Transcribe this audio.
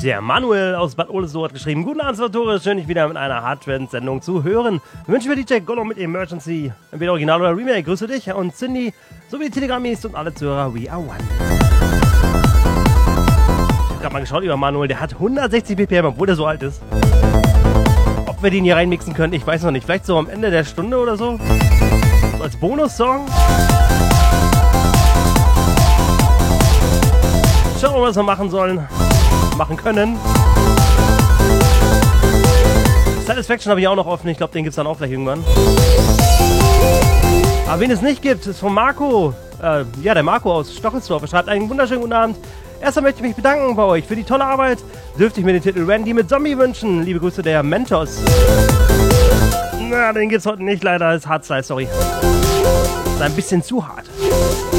Der Manuel aus Bad Ohlsloh hat geschrieben: Guten Abend, Salvatore, schön, dich wieder mit einer Hardtrend-Sendung zu hören. Wünsche mir DJ Gollo mit Emergency, entweder Original oder Remake. Grüße dich und Cindy, sowie die Telegram-Mies und alle Zuhörer. We are one. Ich hab grad mal geschaut über Manuel, der hat 160 BPM, obwohl der so alt ist. Ob wir den hier reinmixen können, ich weiß noch nicht. Vielleicht so am Ende der Stunde oder so? So als Bonussong? Schauen wir mal, was wir machen sollen. Machen können. Satisfaction habe ich auch noch offen. Ich glaube, den gibt es dann auch vielleicht irgendwann. Aber wen es nicht gibt, ist von Marco. Der Marco aus Stochelsdorf. Er schreibt: einen wunderschönen guten Abend. Erstmal möchte ich mich bedanken bei euch für die tolle Arbeit. Dürfte ich mir den Titel Randy mit Zombie wünschen. Liebe Grüße, der Mentos. Na, den gibt's heute nicht, leider. Das ist Hardstyle, sorry. Ist ein bisschen zu hart.